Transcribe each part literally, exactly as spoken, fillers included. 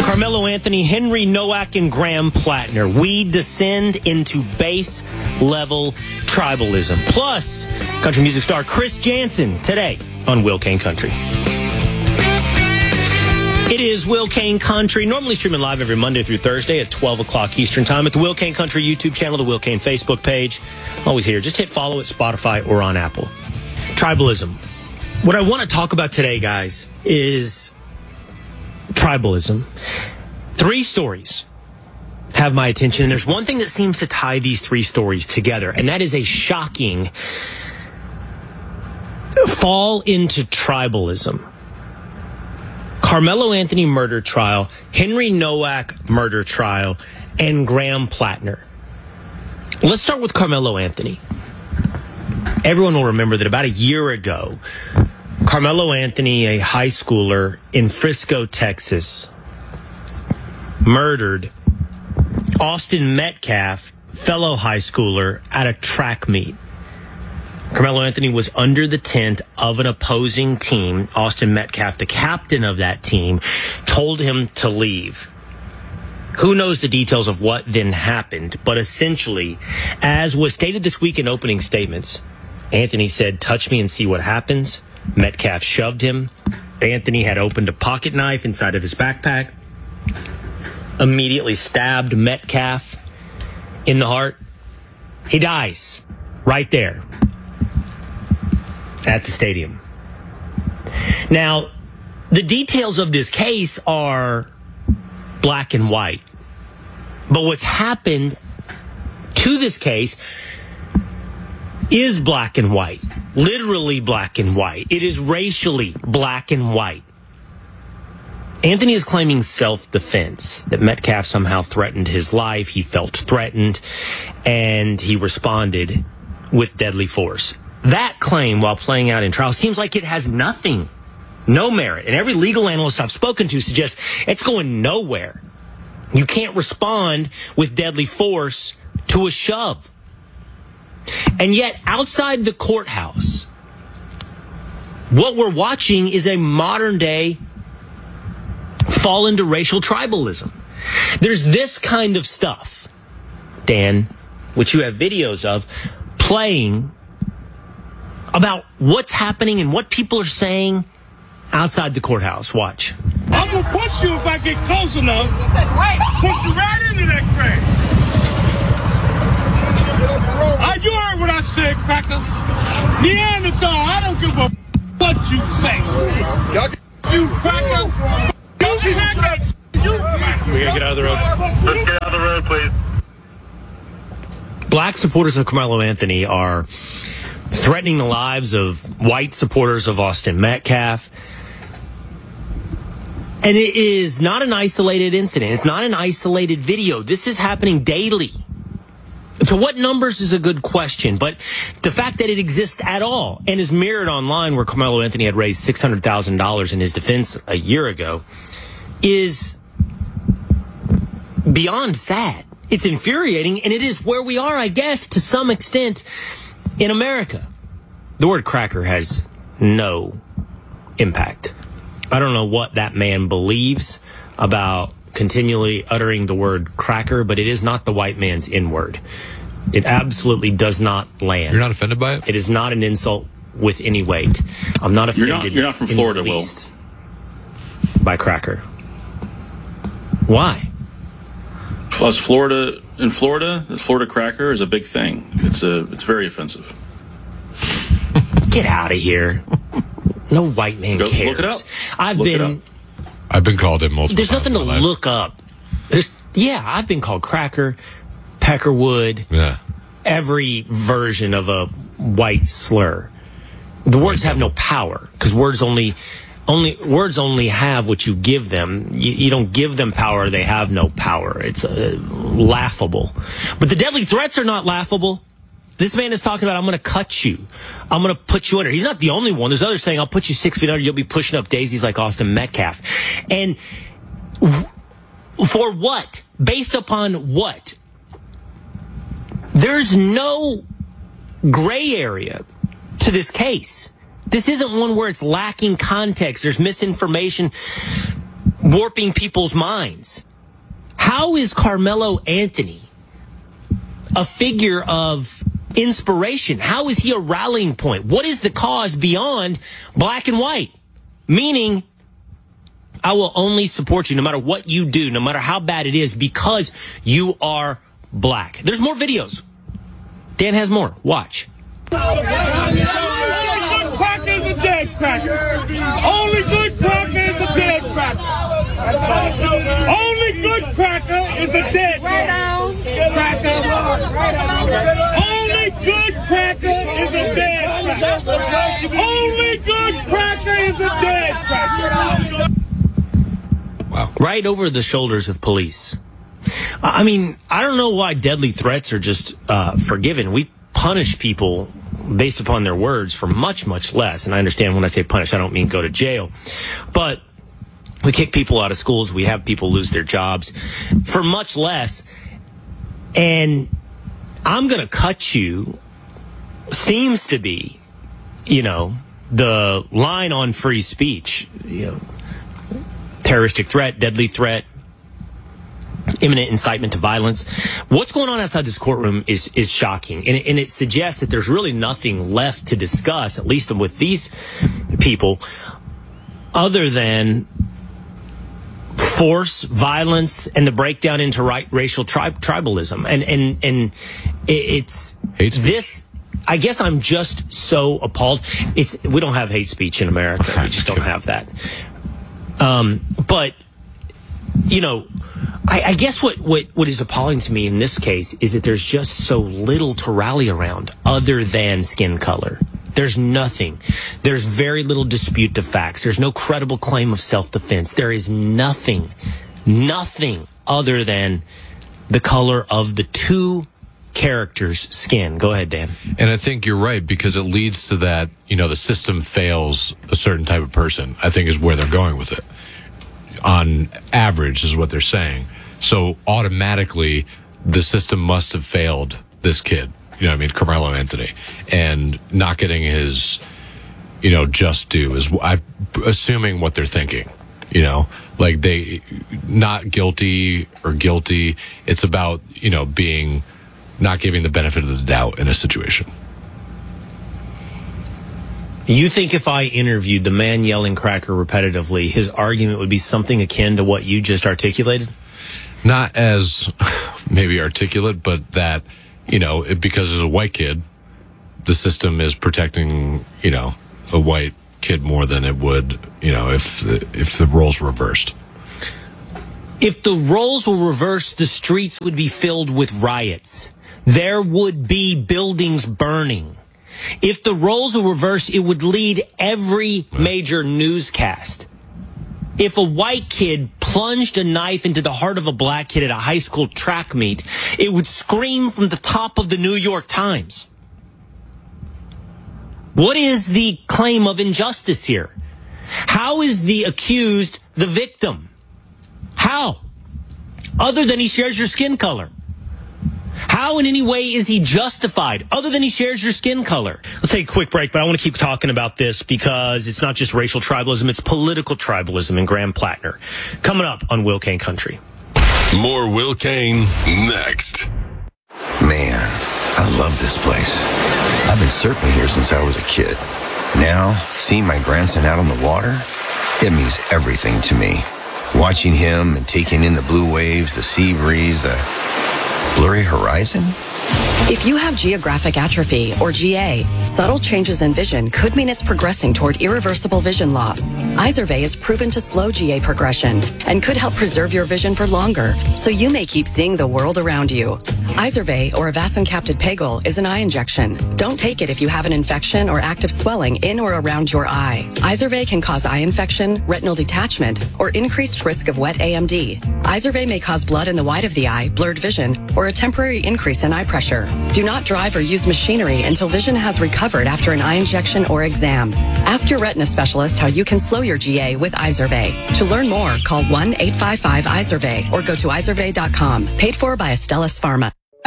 Carmelo Anthony, Henry Nowak, and Graham Plattner. We descend into base level tribalism. Plus, country music star Chris Jansen today on Will Kane Country. It is Will Kane Country, normally streaming live every Monday through Thursday at twelve o'clock Eastern Time at the Will Kane Country YouTube channel, the Will Kane Facebook page. Always here. Just hit follow at Spotify or on Apple. Tribalism. What I want to talk about today, guys, is tribalism. Three stories have my attention, and there's one thing that seems to tie these three stories together, and that is a shocking fall into tribalism. Carmelo Anthony murder trial, Henry Nowak murder trial, and Graham Plattner. Let's start with Carmelo Anthony. Everyone will remember that about a year ago, Carmelo Anthony, a high schooler in Frisco, Texas, murdered Austin Metcalf, fellow high schooler, at a track meet. Carmelo Anthony was under the tent of an opposing team. Austin Metcalf, the captain of that team, told him to leave. Who knows the details of what then happened, but essentially, as was stated this week in opening statements, Anthony said, "Touch me and see what happens." Metcalf shoved him. Anthony had opened a pocket knife inside of his backpack, immediately stabbed Metcalf in the heart. He dies right there at the stadium. Now, the details of this case are black and white. But what's happened to this case is black and white. Literally black and white. It is racially black and white. Anthony is claiming self-defense, that Metcalf somehow threatened his life. He felt threatened, and he responded with deadly force. That claim, while playing out in trial, seems like it has nothing, no merit. And every legal analyst I've spoken to suggests it's going nowhere. You can't respond with deadly force to a shove. And yet, outside the courthouse, what we're watching is a modern-day fall into racial tribalism. There's this kind of stuff, Dan, which you have videos of, playing about what's happening and what people are saying outside the courthouse. Watch. I'm going to push you if I get close enough. Push you right into that crack. Uh, you heard what I said, cracker. Neanderthal, I don't give a what you say. You cracker. You cracker. We gotta get out of the road. Let's get out of the road, please. Black supporters of Carmelo Anthony are threatening the lives of white supporters of Austin Metcalf. And it is not an isolated incident. It's not an isolated video. This is happening daily. To what numbers is a good question, but the fact that it exists at all and is mirrored online, where Carmelo Anthony had raised six hundred thousand dollars in his defense a year ago, is beyond sad. It's infuriating, and it is where we are, I guess, to some extent in America. The word cracker has no impact. I don't know what that man believes about continually uttering the word cracker, but it is not the white man's N-word. It absolutely does not land. You're not offended by it? It is not an insult with any weight. I'm not offended. You're not, you're not from Florida, Will. By cracker. Why? Us Florida, in Florida, the Florida cracker is a big thing. It's a, it's very offensive. Get out of here. No white man Go, cares. Look it up. I've look been... It up. I've been called it multiple There's times. nothing to look up. There's, yeah, I've been called cracker, peckerwood, yeah. every version of a white slur. The words have no power, because words only, only words only have what you give them. You, you don't give them power; they have no power. It's uh, laughable. But the deadly threats are not laughable. This man is talking about, I'm going to cut you. I'm going to put you under. He's not the only one. There's others saying, I'll put you six feet under. You'll be pushing up daisies like Austin Metcalf. And for what? Based upon what? There's no gray area to this case. This isn't one where it's lacking context. There's misinformation. warping people's minds. How is Carmelo Anthony a figure of inspiration? How is he a rallying point? What is the cause beyond black and white? Meaning, I will only support you no matter what you do, no matter how bad it is, because you are black. There's more videos. Dan has more. Watch. Only good cracker is a dead cracker. Only good cracker is a dead cracker. Only good cracker is a dead cracker. Only good cracker is a dead cracker. Only good cracker is a dead cracker. Wow. Right over the shoulders of police. I mean, I don't know why deadly threats are just uh, forgiven. We punish people based upon their words for much, much less. And I understand when I say punish, I don't mean go to jail. But we kick people out of schools. We have people lose their jobs for much less. And I'm going to cut you seems to be, you know, the line on free speech. You know, terroristic threat, deadly threat, imminent incitement to violence. What's going on outside this courtroom is is shocking, and, and it suggests that there's really nothing left to discuss, at least with these people, other than force, violence, and the breakdown into right, racial tri- tribalism. And and and it, it's hate speech. This. I guess I'm just so appalled. It's we don't have hate speech in America. We just don't have that. Um, but you know. I, I guess what, what, what is appalling to me in this case is that there's just so little to rally around other than skin color. There's nothing. There's very little dispute to facts. There's no credible claim of self-defense. There is nothing, nothing other than the color of the two characters' skin. Go ahead, Dan. And I think you're right, because it leads to that, you know, the system fails a certain type of person, I think is where they're going with it. On average is what they're saying. So automatically the system must have failed this kid, you know what I mean, Carmelo Anthony, and not getting his, you know, just due is I assuming what they're thinking, you know, like they not guilty or guilty. It's about, you know, being not giving the benefit of the doubt in a situation. You think if I interviewed the man yelling cracker repetitively, his argument would be something akin to what you just articulated? Not as maybe articulate, but that, you know, it, because as a white kid, the system is protecting, you know, a white kid more than it would, you know, if the, if the roles were reversed. If the roles were reversed, the streets would be filled with riots. There would be buildings burning. If the roles were reversed, it would lead every major newscast. If a white kid plunged a knife into the heart of a black kid at a high school track meet, it would scream from the top of the New York Times. What is the claim of injustice here? How is the accused the victim? How? Other than he shares your skin color. How in any way is he justified other than he shares your skin color? Let's take a quick break, but I want to keep talking about this because it's not just racial tribalism, it's political tribalism in Graham Plattner. Coming up on Will Kane Country. More Will Kane next. Man, I love this place. I've been surfing here since I was a kid. Now, seeing my grandson out on the water, it means everything to me. Watching him and taking in the blue waves, the sea breeze, the blurry horizon? If you have geographic atrophy, or G A, subtle changes in vision could mean it's progressing toward irreversible vision loss. Izervay is proven to slow G A progression and could help preserve your vision for longer, so you may keep seeing the world around you. Izervay, or avacincaptad pegol, is an eye injection. Don't take it if you have an infection or active swelling in or around your eye. Izervay can cause eye infection, retinal detachment, or increased risk of wet A M D. Izervay may cause blood in the white of the eye, blurred vision, or a temporary increase in eye pressure. Do not drive or use machinery until vision has recovered after an eye injection or exam. Ask your retina specialist how you can slow your G A with Izervay. To learn more, call one eight five five Izervay or go to izervay dot com. Paid for by Astellas Pharma.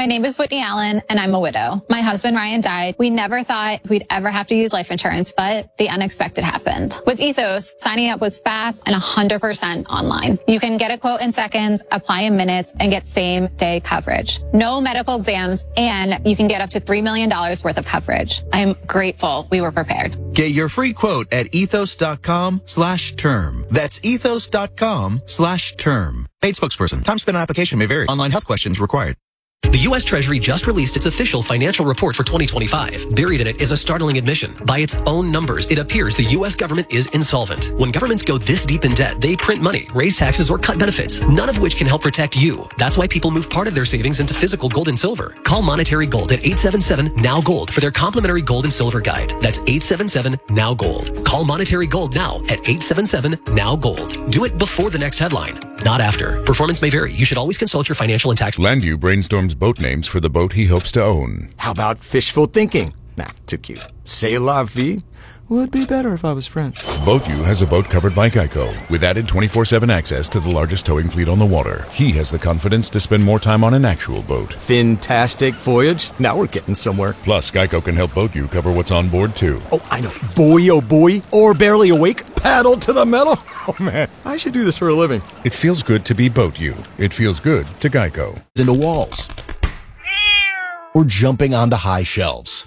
My name is Whitney Allen, and I'm a widow. My husband, Ryan, died. We never thought we'd ever have to use life insurance, but the unexpected happened. With Ethos, signing up was fast and one hundred percent online. You can get a quote in seconds, apply in minutes, and get same-day coverage. No medical exams, and you can get up to three million dollars worth of coverage. I'm grateful we were prepared. Get your free quote at ethos.com slash term. That's ethos.com slash term. Paid spokesperson. Time spent on application may vary. Online health questions required. The U S Treasury just released its official financial report for twenty twenty-five. Buried in it is a startling admission. By its own numbers, it appears the U S government is insolvent. When governments go this deep in debt, they print money, raise taxes, or cut benefits, none of which can help protect you. That's why people move part of their savings into physical gold and silver. Call Monetary Gold at eight seven seven, N O W, GOLD for their complimentary gold and silver guide. That's eight seven seven, N O W, GOLD. Call Monetary Gold now at eight seven seven, N O W, GOLD. Do it before the next headline, not after. Performance may vary. You should always consult your financial and tax. Landu brainstorms boat names for the boat he hopes to own. How about fishful thinking? Nah, too cute. C'est la vie would be better if I was French. BoatU has a boat covered by Geico with added twenty-four seven access to the largest towing fleet on the water. He has the confidence to spend more time on an actual boat. Fantastic voyage. Now we're getting somewhere. Plus, Geico can help BoatU cover what's on board, too. Oh, I know. Boy, oh boy. Or barely awake. Paddle to the metal. Oh, man. I should do this for a living. It feels good to be BoatU. It feels good to Geico. Into walls. Or jumping onto high shelves.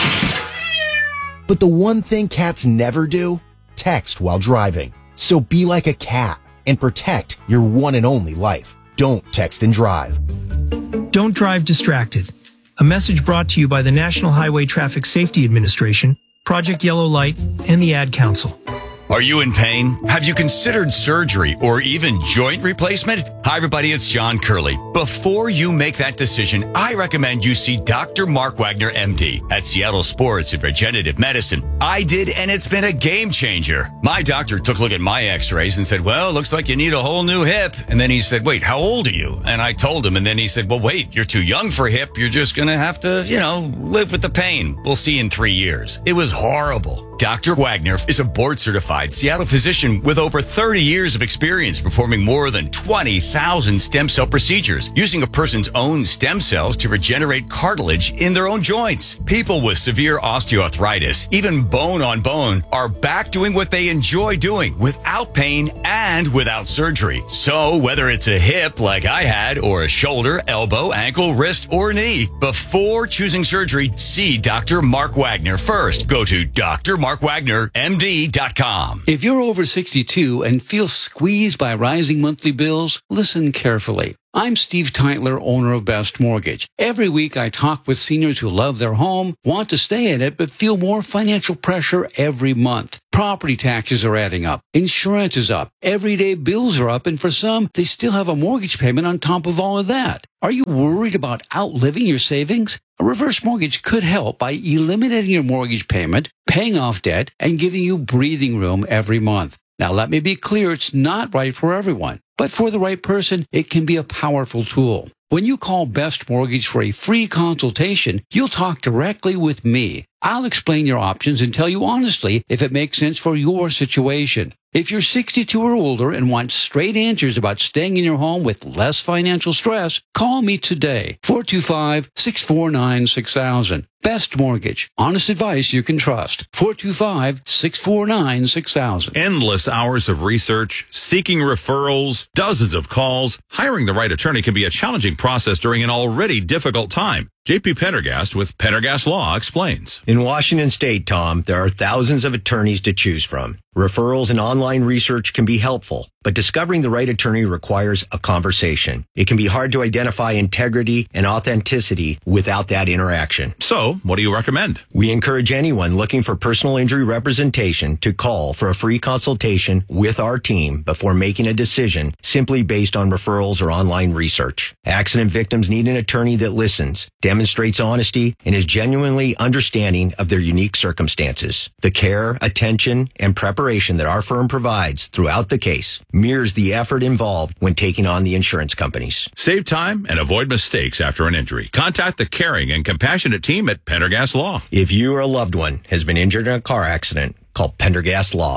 But the one thing cats never do? Text while driving. So be like a cat and protect your one and only life. Don't text and drive. Don't drive distracted. A message brought to you by the National Highway Traffic Safety Administration, Project Yellow Light, and the Ad Council. Are you in pain? Have you considered surgery or even joint replacement? Hi, everybody. It's John Curley. Before you make that decision, I recommend you see Doctor Mark Wagner, M D, at Seattle Sports and Regenerative Medicine. I did, and it's been a game changer. My doctor took a look at my x-rays and said, well, looks like you need a whole new hip. And then he said, wait, how old are you? And I told him, and then he said, well, wait, you're too young for a hip. You're just going to have to, you know, live with the pain. We'll see in three years. It was horrible. Doctor Wagner is a board-certified Seattle physician with over thirty years of experience performing more than twenty thousand stem cell procedures, using a person's own stem cells to regenerate cartilage in their own joints. People with severe osteoarthritis, even bone on bone, are back doing what they enjoy doing without pain and without surgery. So whether it's a hip like I had, or a shoulder, elbow, ankle, wrist, or knee, before choosing surgery, see Doctor Mark Wagner first. Go to D R Mark Wagner M D dot com. If you're over sixty-two and feel squeezed by rising monthly bills, listen carefully. I'm Steve Teitler, owner of Best Mortgage. Every week I talk with seniors who love their home, want to stay in it, but feel more financial pressure every month. Property taxes are adding up. Insurance is up. Everyday bills are up, and for some, they still have a mortgage payment on top of all of that. Are you worried about outliving your savings? A reverse mortgage could help by eliminating your mortgage payment, paying off debt, and giving you breathing room every month. Now, let me be clear, it's not right for everyone, but for the right person, it can be a powerful tool. When you call Best Mortgage for a free consultation, you'll talk directly with me. I'll explain your options and tell you honestly if it makes sense for your situation. If you're sixty-two or older and want straight answers about staying in your home with less financial stress, call me today, four two five, six four nine, six thousand. Best Mortgage. Honest advice you can trust. four two five, six four nine, six thousand. Endless hours of research, seeking referrals, dozens of calls. Hiring the right attorney can be a challenging process during an already difficult time. J P Pendergast with Pendergast Law explains. In Washington State, Tom, there are thousands of attorneys to choose from. Referrals and online research can be helpful, but discovering the right attorney requires a conversation. It can be hard to identify integrity and authenticity without that interaction. So, what do you recommend? We encourage anyone looking for personal injury representation to call for a free consultation with our team before making a decision simply based on referrals or online research. Accident victims need an attorney that listens, demonstrates honesty, and is genuinely understanding of their unique circumstances. The care, attention, and preparation that our firm provides throughout the case mirrors the effort involved when taking on the insurance companies. Save time and avoid mistakes after an injury. Contact the caring and compassionate team at Pendergast Law. If you or a loved one has been injured in a car accident, call Pendergast Law.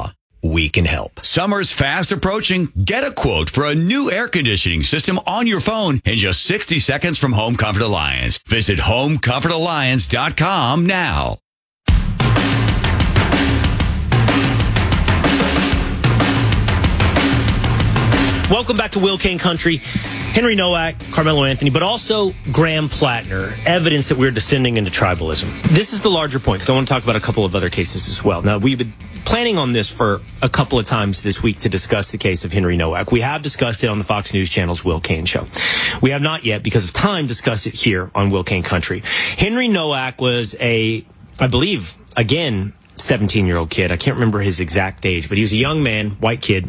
we can help. Summer's fast approaching. Get a quote for a new air conditioning system on your phone in just sixty seconds from Home Comfort Alliance. Visit home comfort alliance dot com now. Welcome back to Will Kane Country. Henry Nowak, Carmelo Anthony, but also Graham Plattner, evidence that we're descending into tribalism. This is the larger point, because I want to talk about a couple of other cases as well. Now, we've been planning on this for a couple of times this week to discuss the case of Henry Nowak. We have discussed it on the Fox News Channel's Will Kane Show. We have not yet, because of time, discussed it here on Will Kane Country. Henry Nowak was a, I believe, again, seventeen-year-old kid. I can't remember his exact age, but he was a young man, white kid,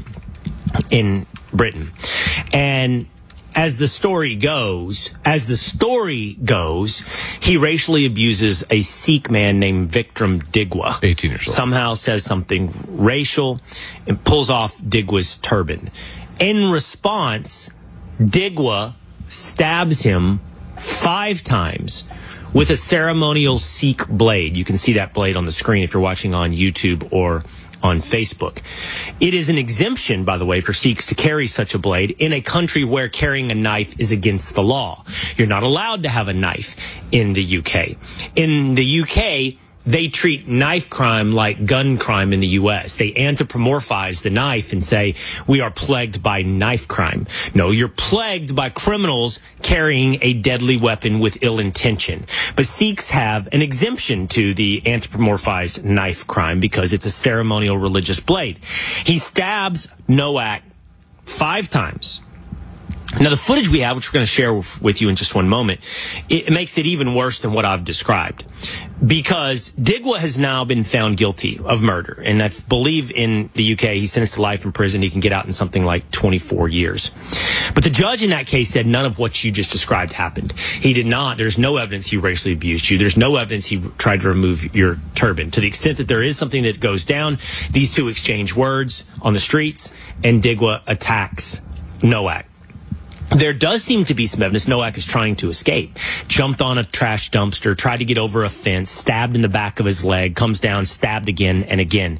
in Britain. And as the story goes, as the story goes, he racially abuses a Sikh man named Vikram Digwa. eighteen years old. Somehow says something racial and pulls off Digwa's turban. In response, Digwa stabs him five times with a ceremonial Sikh blade. You can see that blade on the screen if you're watching on YouTube or on Facebook. It is an exemption, by the way, for Sikhs to carry such a blade in a country where carrying a knife is against the law. You're not allowed to have a knife in the U K. In the U K, they treat knife crime like gun crime in the U S. They anthropomorphize the knife and say, we are plagued by knife crime. No, you're plagued by criminals carrying a deadly weapon with ill intention. But Sikhs have an exemption to the anthropomorphized knife crime because it's a ceremonial religious blade. He stabs Nowak five times. Now, the footage we have, which we're going to share with you in just one moment, it makes it even worse than what I've described. Because Digwa has now been found guilty of murder. And I believe in the U K, he's sentenced to life in prison. He can get out in something like twenty-four years. But the judge in that case said none of what you just described happened. He did not. There's no evidence he racially abused you. There's no evidence he tried to remove your turban. To the extent that there is something that goes down, these two exchange words on the streets, and Digwa attacks Nowak. There does seem to be some evidence Nowak is trying to escape. Jumped on a trash dumpster, tried to get over a fence, stabbed in the back of his leg, comes down, stabbed again and again.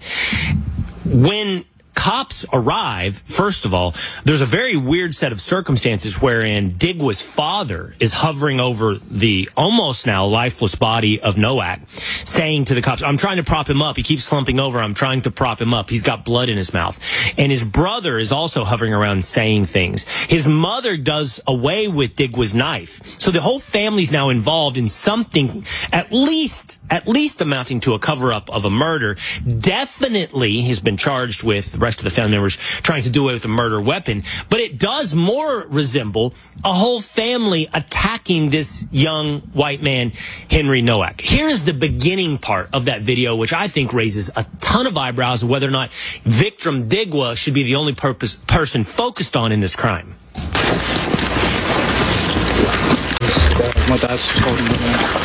When cops arrive, first of all, there's a very weird set of circumstances wherein Digwa's father is hovering over the almost now lifeless body of Nowak, saying to the cops, I'm trying to prop him up. He keeps slumping over. I'm trying to prop him up. He's got blood in his mouth. And his brother is also hovering around saying things. His mother does away with Digwa's knife. So the whole family's now involved in something at least, at least amounting to a cover-up of a murder. Definitely has been charged with the rest of the family members trying to do away with a murder weapon. But it does more resemble a whole family attacking this young white man, Henry Nowak. Here's the beginning part of that video, which I think raises a ton of eyebrows of whether or not Vikram Digwa should be the only purpose, person focused on in this crime. My dad's holding me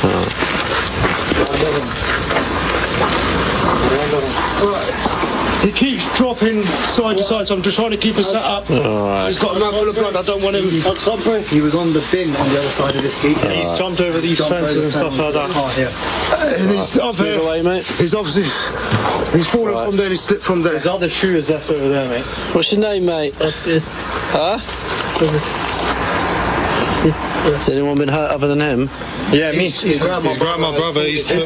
now. He keeps dropping side to side, so I'm just trying to keep us set up. Right. He's got a mouthful of blood. I don't want him. He was on the bin on the other side of this gate. He's right. jumped over these jumped fences over and stuff like that. Oh, yeah. And he's up here. Away, mate. He's obviously he's fallen right. from there. And he's slipped from there. His other shoe is left over there, mate. What's your name, mate? Huh? Has anyone been hurt other than him? Yeah, me. He's, he's, he's grabbed my brother. He's